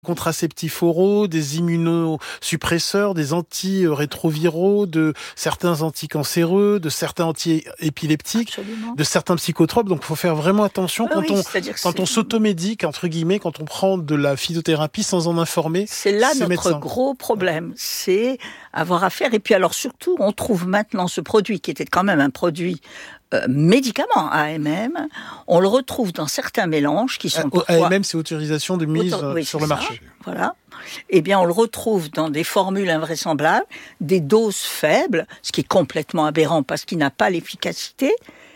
contraceptifs oraux, des immunosuppresseurs, des antirétroviraux, de certains anticancéreux, de certains anti-épileptiques, Absolument. de certains psychotropes. Donc, il faut faire vraiment attention quand on s'automédique, entre guillemets, quand on prend de la phytothérapie sans en informer. C'est là notre médecins. gros problème, c'est avoir à faire. Et puis alors surtout, on trouve maintenant ce produit qui était quand même un produit médicament AMM, on le retrouve dans certains mélanges qui sont AMM, c'est autorisation de mise sur le marché. Voilà. Eh bien, on le retrouve dans des formules invraisemblables, des doses faibles, ce qui est complètement aberrant parce qu'il n'a pas l'efficacité.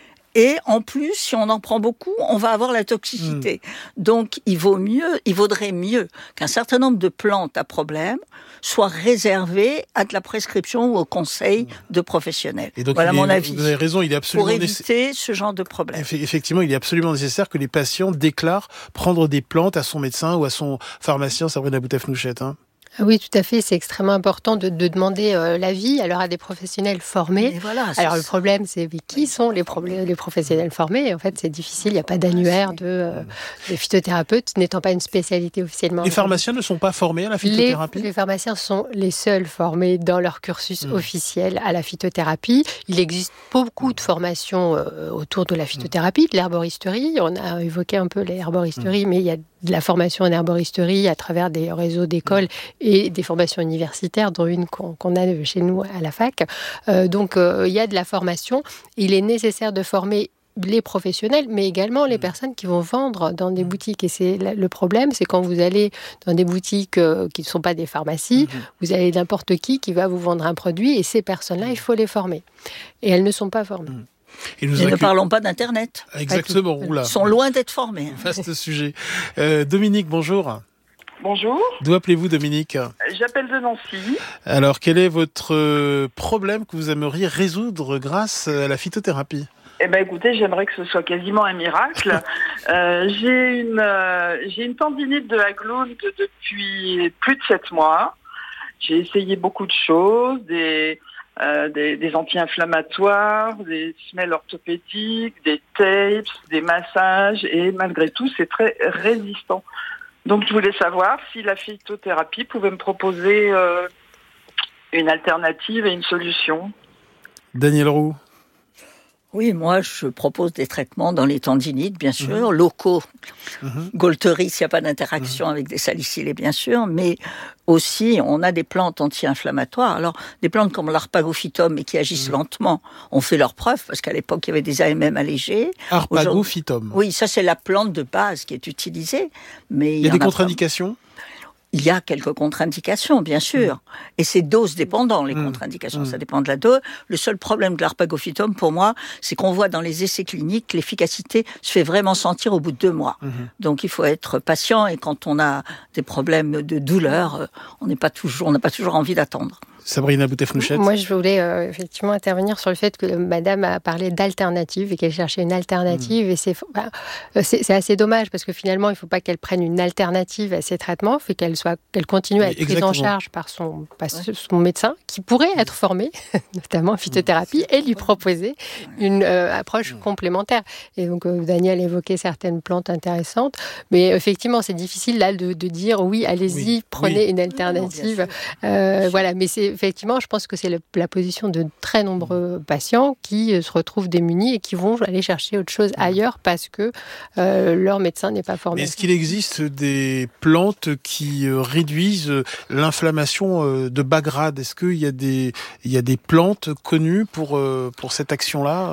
Et en plus, si on en prend beaucoup, on va avoir la toxicité. Donc, il vaudrait mieux qu'un certain nombre de plantes à problème soient réservées à de la prescription ou au conseil de professionnels. Et donc, voilà mon avis. Vous avez raison, il est absolument pour éviter ce genre de problème. Effectivement, il est absolument nécessaire que les patients déclarent prendre des plantes à son médecin ou à son pharmacien, Sabrina Boutefnouchet. Oui, tout à fait. C'est extrêmement important de demander l'avis à des professionnels formés. Voilà, alors, le problème, c'est qui sont les professionnels formés. En fait, c'est difficile. Il n'y a pas d'annuaire de phytothérapeute, n'étant pas une spécialité officiellement. Les pharmaciens ne sont pas formés à la phytothérapie ? Les pharmaciens sont les seuls formés dans leur cursus officiel à la phytothérapie. Il existe beaucoup de formations autour de la phytothérapie, de l'herboristerie. On a évoqué un peu l'herboristerie, mais il y a de la formation en herboristerie à travers des réseaux d'écoles et des formations universitaires, dont une qu'on a chez nous à la fac. Donc, il y a de la formation. Il est nécessaire de former les professionnels, mais également les personnes qui vont vendre dans des boutiques. Et c'est le problème, c'est quand vous allez dans des boutiques qui ne sont pas des pharmacies, vous avez n'importe qui va vous vendre un produit, et ces personnes-là, il faut les former. Et elles ne sont pas formées. Et ne parlons pas d'Internet. Exactement. Ils sont loin d'être formés. Vaste sujet. Dominique, bonjour. Bonjour. D'où appelez-vous, Dominique ? J'appelle de Nancy. Alors, quel est votre problème que vous aimeriez résoudre grâce à la phytothérapie ? Eh ben, écoutez, j'aimerais que ce soit quasiment un miracle. J'ai une tendinite de la gloune depuis plus de 7 mois. J'ai essayé beaucoup de choses, des anti-inflammatoires, des semelles orthopédiques, des tapes, des massages, et malgré tout, c'est très résistant. Donc, je voulais savoir si la phytothérapie pouvait me proposer une alternative et une solution. Daniel Roux. Oui, moi, je propose des traitements dans les tendinites, bien sûr, locaux. Gaulterie, s'il n'y a pas d'interaction avec des salicylés, bien sûr, mais aussi, on a des plantes anti-inflammatoires. Alors, des plantes comme l'arpagophytum, mais qui agissent lentement, ont fait leur preuve, parce qu'à l'époque, il y avait des AMM allégés. Arpagophytum. Oui, ça, c'est la plante de base qui est utilisée. Mais il y a des contre-indications ? Il y a quelques contre-indications, bien sûr. Et c'est dose dépendant, les contre-indications. Ça dépend de la dose. Le seul problème de l'arpagophytum, pour moi, c'est qu'on voit dans les essais cliniques, l'efficacité se fait vraiment sentir au bout de 2 mois. Donc, il faut être patient. Et quand on a des problèmes de douleur, on n'a pas toujours envie d'attendre. Sabrina Boutefnouchet. Moi, je voulais effectivement intervenir sur le fait que madame a parlé d'alternative et qu'elle cherchait une alternative. Et c'est assez dommage parce que finalement, il ne faut pas qu'elle prenne une alternative à ses traitements. Il faut qu'elle continue à être prise en charge par son médecin qui pourrait être formé, notamment en phytothérapie, et lui proposer une approche complémentaire. Et donc, Daniel évoquait certaines plantes intéressantes. Mais effectivement, c'est difficile là de dire oui, allez-y, prenez une alternative. Voilà, mais effectivement, je pense que c'est la position de très nombreux patients qui se retrouvent démunis et qui vont aller chercher autre chose ailleurs parce que leur médecin n'est pas formé. Mais est-ce qu'il existe des plantes qui réduisent l'inflammation de bas grade ? Est-ce qu'il y a des plantes connues pour cette action-là ?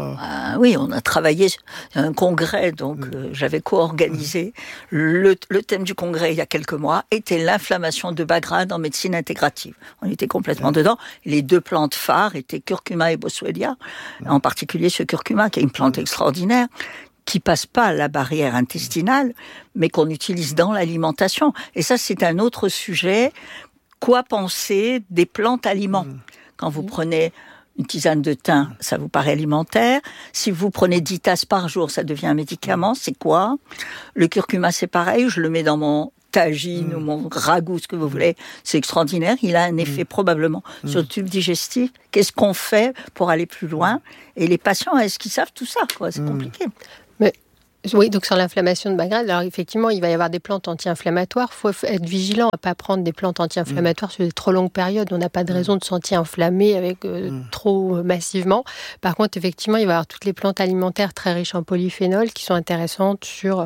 Oui, on a travaillé un congrès, donc j'avais co-organisé. Le thème du congrès, il y a quelques mois, était l'inflammation de bas grade en médecine intégrative. On était complètement dedans. Les 2 plantes phares étaient curcuma et boswellia, en particulier ce curcuma, qui est une plante extraordinaire, qui passe pas la barrière intestinale, mais qu'on utilise dans l'alimentation. Et ça, c'est un autre sujet. Quoi penser des plantes aliments ? Quand vous prenez une tisane de thym, ça vous paraît alimentaire. Si vous prenez 10 tasses par jour, ça devient un médicament. C'est quoi ? Le curcuma, c'est pareil. Je le mets dans mon tagine ou mon ragoût, ce que vous voulez, c'est extraordinaire. Il a un effet probablement sur le tube digestif. Qu'est-ce qu'on fait pour aller plus loin ? Et les patients, est-ce qu'ils savent tout ça ? C'est compliqué. Mais Oui, donc sur l'inflammation de Bagrade, alors effectivement, il va y avoir des plantes anti-inflammatoires. Il faut être vigilant à ne pas prendre des plantes anti-inflammatoires sur des trop longues périodes. On n'a pas de raison de se sentir inflammé avec trop massivement. Par contre, effectivement, il va y avoir toutes les plantes alimentaires très riches en polyphénol qui sont intéressantes sur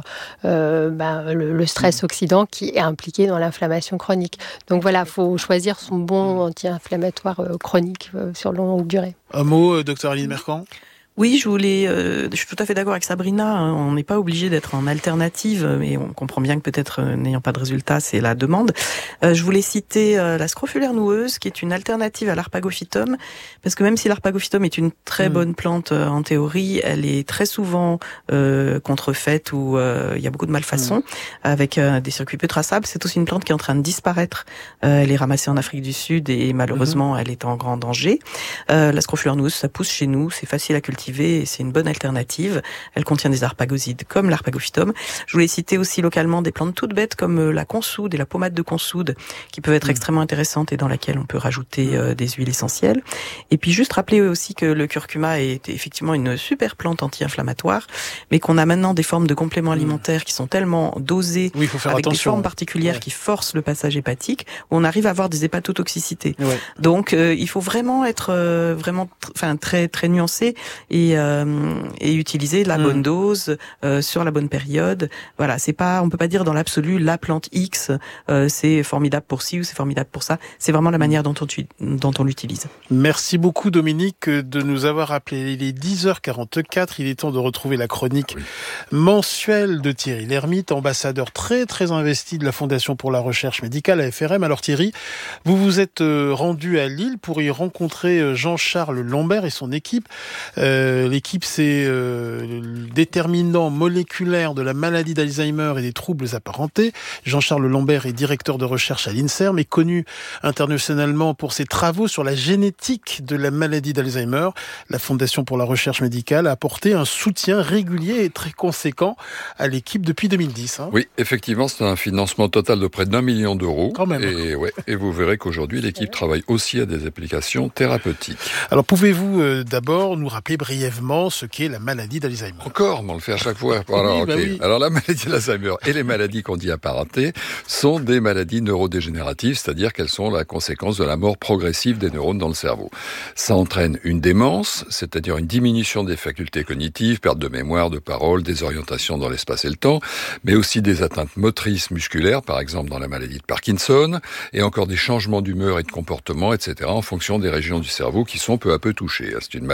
le stress oxydant qui est impliqué dans l'inflammation chronique. Donc voilà, il faut choisir son bon anti-inflammatoire chronique sur longue durée. Un mot, docteur Aline Mercant ? Oui, je suis tout à fait d'accord avec Sabrina. On n'est pas obligé d'être en alternative, mais on comprend bien que peut-être n'ayant pas de résultat, c'est la demande. Je voulais citer la scrofulaire noueuse, qui est une alternative à l'arpagophytum, parce que même si l'arpagophytum est une très bonne plante en théorie, elle est très souvent contrefaite ou il y a beaucoup de malfaçons avec des circuits peu traçables. C'est aussi une plante qui est en train de disparaître. Elle est ramassée en Afrique du Sud et malheureusement, elle est en grand danger. La scrofulaire noueuse, ça pousse chez nous, c'est facile à cultiver. Et c'est une bonne alternative. Elle contient des arpagosides comme l'arpagophytum. Je voulais citer aussi localement des plantes toutes bêtes comme la consoude et la pommade de consoude qui peuvent être extrêmement intéressantes et dans laquelle on peut rajouter des huiles essentielles. Et puis juste rappeler aussi que le curcuma est effectivement une super plante anti-inflammatoire, mais qu'on a maintenant des formes de compléments alimentaires qui sont tellement dosées avec des formes particulières qui forcent le passage hépatique où on arrive à avoir des hépatotoxicités. Donc il faut vraiment être très très nuancé et utiliser la bonne dose sur la bonne période. Voilà, on peut pas dire dans l'absolu la plante X c'est formidable pour ci ou c'est formidable pour ça. C'est vraiment la manière dont on l'utilise. Merci beaucoup Dominique de nous avoir appelé. Il est 10h44, il est temps de retrouver la chronique mensuelle de Thierry Lhermitte, ambassadeur très très investi de la Fondation pour la recherche médicale, la FRM. Alors Thierry, vous vous êtes rendu à Lille pour y rencontrer Jean-Charles Lambert et son équipe. L'équipe, c'est le déterminant moléculaire de la maladie d'Alzheimer et des troubles apparentés. Jean-Charles Lambert est directeur de recherche à l'INSERM et connu internationalement pour ses travaux sur la génétique de la maladie d'Alzheimer. La Fondation pour la recherche médicale a apporté un soutien régulier et très conséquent à l'équipe depuis 2010. Oui, effectivement, c'est un financement total de près d'1 million d'euros. Quand même. Et vous verrez qu'aujourd'hui, l'équipe travaille aussi à des applications thérapeutiques. Alors, pouvez-vous d'abord nous rappeler brièvement ce qu'est la maladie d'Alzheimer? Encore, mais on le fait à chaque fois. Alors, Alors, la maladie d'Alzheimer et les maladies qu'on dit apparentées sont des maladies neurodégénératives, c'est-à-dire qu'elles sont la conséquence de la mort progressive des neurones dans le cerveau. Ça entraîne une démence, c'est-à-dire une diminution des facultés cognitives, perte de mémoire, de parole, désorientation dans l'espace et le temps, mais aussi des atteintes motrices musculaires, par exemple dans la maladie de Parkinson, et encore des changements d'humeur et de comportement, etc., en fonction des régions du cerveau qui sont peu à peu touchées.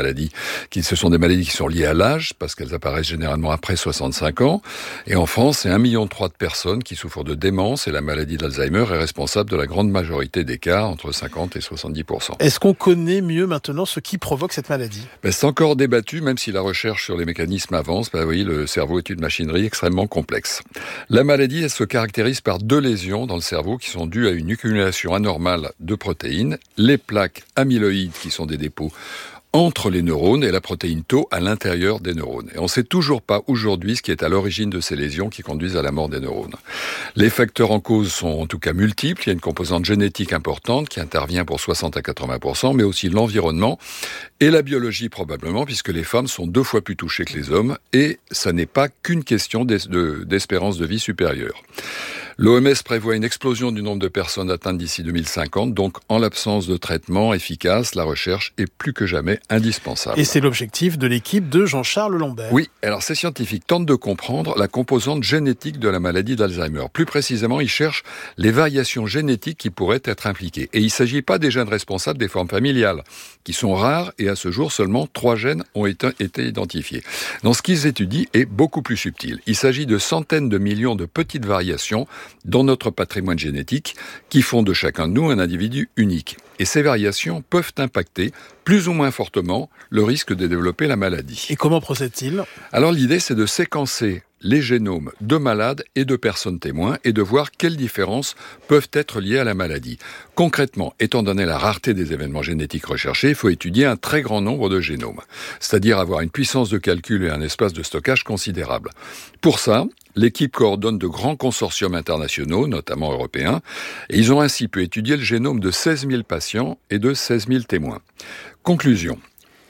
Ce sont des maladies qui sont liées à l'âge, parce qu'elles apparaissent généralement après 65 ans. Et en France, c'est 1,3 million de personnes qui souffrent de démence, et la maladie d'Alzheimer est responsable de la grande majorité des cas, entre 50 et 70%. Est-ce qu'on connaît mieux maintenant ce qui provoque cette maladie? C'est encore débattu, même si la recherche sur les mécanismes avance. Le cerveau est une machinerie extrêmement complexe. La maladie, elle se caractérise par 2 lésions dans le cerveau qui sont dues à une accumulation anormale de protéines, les plaques amyloïdes qui sont des dépôts entre les neurones et la protéine tau à l'intérieur des neurones. Et on ne sait toujours pas aujourd'hui ce qui est à l'origine de ces lésions qui conduisent à la mort des neurones. Les facteurs en cause sont en tout cas multiples. Il y a une composante génétique importante qui intervient pour 60 à 80%, mais aussi l'environnement et la biologie probablement, puisque les femmes sont 2 fois plus touchées que les hommes, et ça n'est pas qu'une question d'espérance de vie supérieure. L'OMS prévoit une explosion du nombre de personnes atteintes d'ici 2050, donc en l'absence de traitement efficace, la recherche est plus que jamais indispensable. Et c'est l'objectif de l'équipe de Jean-Charles Lambert. Oui, alors ces scientifiques tentent de comprendre la composante génétique de la maladie d'Alzheimer. Plus précisément, ils cherchent les variations génétiques qui pourraient être impliquées. Et il ne s'agit pas des gènes responsables des formes familiales, qui sont rares, et à ce jour, seulement 3 gènes ont été identifiés. Donc ce qu'ils étudient est beaucoup plus subtil. Il s'agit de centaines de millions de petites variations dans notre patrimoine génétique qui font de chacun de nous un individu unique. Et ces variations peuvent impacter plus ou moins fortement le risque de développer la maladie. Et comment procède-t-il? Alors l'idée, c'est de séquencer les génomes de malades et de personnes témoins et de voir quelles différences peuvent être liées à la maladie. Concrètement, étant donné la rareté des événements génétiques recherchés, il faut étudier un très grand nombre de génomes, c'est-à-dire avoir une puissance de calcul et un espace de stockage considérable. Pour ça, l'équipe coordonne de grands consortiums internationaux, notamment européens, et ils ont ainsi pu étudier le génome de 16 000 patients et de 16 000 témoins. Conclusion.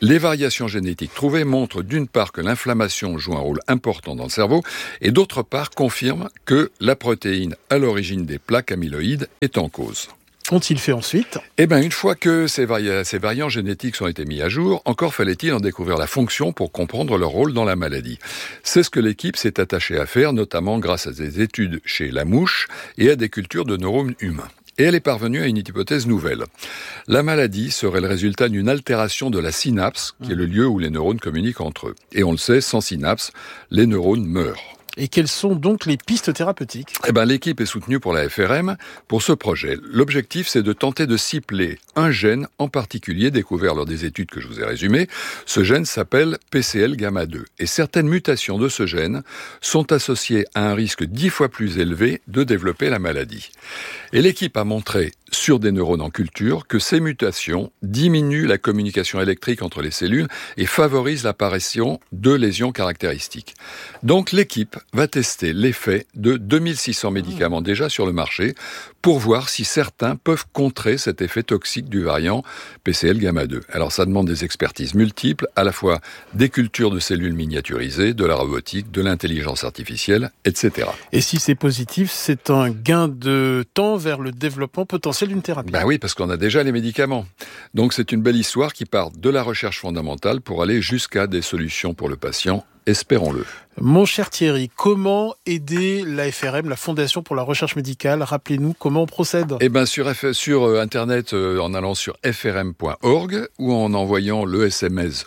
Les variations génétiques trouvées montrent d'une part que l'inflammation joue un rôle important dans le cerveau et d'autre part confirment que la protéine à l'origine des plaques amyloïdes est en cause. Qu'ont-ils fait ensuite ? Eh bien, une fois que ces variants génétiques ont été mis à jour, encore fallait-il en découvrir la fonction pour comprendre leur rôle dans la maladie. C'est ce que l'équipe s'est attachée à faire, notamment grâce à des études chez la mouche et à des cultures de neurones humains. Et elle est parvenue à une hypothèse nouvelle. La maladie serait le résultat d'une altération de la synapse, qui est le lieu où les neurones communiquent entre eux. Et on le sait, sans synapse, les neurones meurent. Et quelles sont donc les pistes thérapeutiques ? Eh ben, l'équipe est soutenue pour la FRM pour ce projet. L'objectif, c'est de tenter de cibler un gène en particulier découvert lors des études que je vous ai résumées. Ce gène s'appelle PCL gamma 2. Et certaines mutations de ce gène sont associées à un risque 10 fois plus élevé de développer la maladie. Et l'équipe a montré sur des neurones en culture que ces mutations diminuent la communication électrique entre les cellules et favorisent l'apparition de lésions caractéristiques. Donc l'équipe va tester l'effet de 2600 médicaments déjà sur le marché pour voir si certains peuvent contrer cet effet toxique du variant PCL gamma 2. Alors ça demande des expertises multiples, à la fois des cultures de cellules miniaturisées, de la robotique, de l'intelligence artificielle, etc. Et si c'est positif, c'est un gain de temps vers le développement potentiel d'une thérapie. Ben oui, parce qu'on a déjà les médicaments. Donc c'est une belle histoire qui part de la recherche fondamentale pour aller jusqu'à des solutions pour le patient. Espérons-le. Mon cher Thierry, comment aider la FRM, la Fondation pour la recherche médicale ? Rappelez-nous comment on procède. Eh bien, sur Internet, en allant sur frm.org ou en envoyant le SMS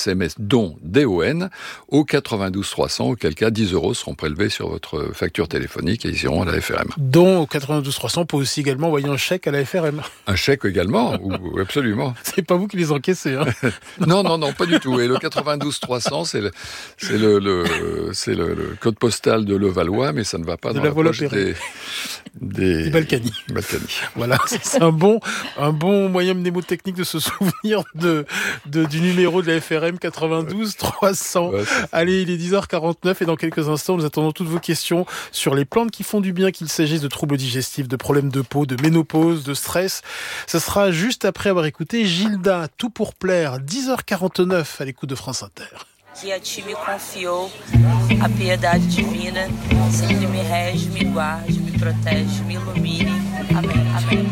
don, D-O-N, au 92 300, auquel cas 10 € seront prélevés sur votre facture téléphonique et ils iront à la FRM. Don au 92 300, on peut aussi également envoyer un chèque à la FRM. Un chèque également, absolument. C'est pas vous qui les encaissez, hein. Non, pas du tout. Et le 92 300, c'est le code postal de Levallois, mais ça ne va pas dans la poche des Balkany. Voilà, c'est un bon moyen mnémotechnique de se souvenir du numéro de la FRM 92 300. Ouais, allez, il est 10h49 et dans quelques instants, nous attendons toutes vos questions sur les plantes qui font du bien, qu'il s'agisse de troubles digestifs, de problèmes de peau, de ménopause, de stress. Ce sera juste après avoir écouté Gilda, Tout pour plaire, 10h49 à l'écoute de France Inter. Que a ti me confiou a piedade divina, sempre me rege, me guarde, me protege, me ilumine. Amém. Amém.